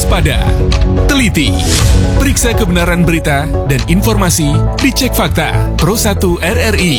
waspada, teliti, periksa kebenaran berita dan informasi di Cek Fakta Pro 1 RRI.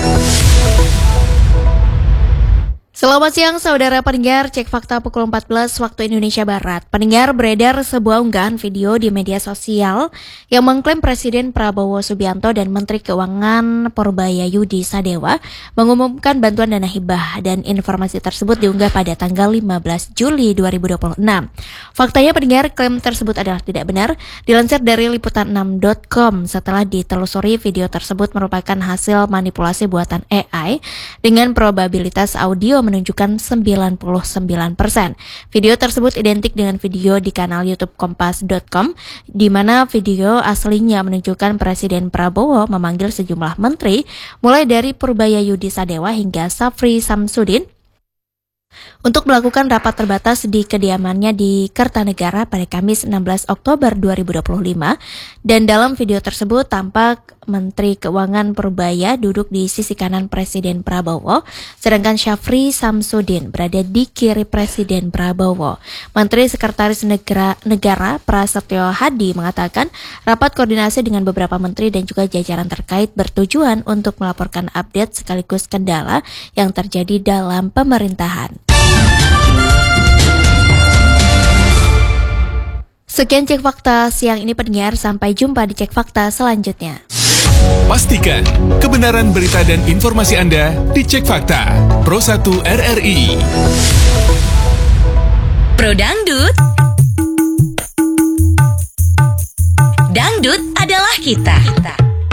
Selamat siang saudara pendengar Cek Fakta pukul 14 waktu Indonesia Barat. Pendengar, beredar sebuah unggahan video di media sosial yang mengklaim Presiden Prabowo Subianto dan Menteri Keuangan Purbayayudi Sadewa mengumumkan bantuan dana hibah, dan informasi tersebut diunggah pada tanggal 15 Juli 2026. Faktanya pendengar, klaim tersebut adalah tidak benar. Dilansir dari liputan6.com, setelah ditelusuri video tersebut merupakan hasil manipulasi buatan AI dengan probabilitas audio menunjukkan 99%. Video tersebut identik dengan video di kanal YouTube Kompas.com, di mana video aslinya menunjukkan Presiden Prabowo memanggil sejumlah menteri, mulai dari Purbayayudi Sadewa hingga Syafri Samsudin, untuk melakukan rapat terbatas di kediamannya di Kertanegara pada Kamis 16 Oktober 2025. Dan dalam video tersebut tampak Menteri Keuangan Purbaya duduk di sisi kanan Presiden Prabowo, sedangkan Syafri Samsudin berada di kiri Presiden Prabowo. Menteri Sekretaris Negara Prasetyo Hadi mengatakan rapat koordinasi dengan beberapa menteri dan juga jajaran terkait bertujuan untuk melaporkan update sekaligus kendala yang terjadi dalam pemerintahan. Sekian Cek Fakta siang ini pendengar, sampai jumpa di Cek Fakta selanjutnya. Pastikan kebenaran berita dan informasi Anda di Cek Fakta Pro 1 RRI. Pro Dangdut. Dangdut adalah kita.